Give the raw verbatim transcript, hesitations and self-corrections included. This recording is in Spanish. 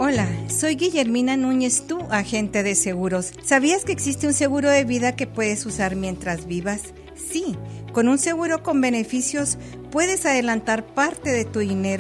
Hola, soy Guillermina Núñez, tu agente de seguros. ¿Sabías que existe un seguro de vida que puedes usar mientras vivas? Sí, con un seguro con beneficios puedes adelantar parte de tu dinero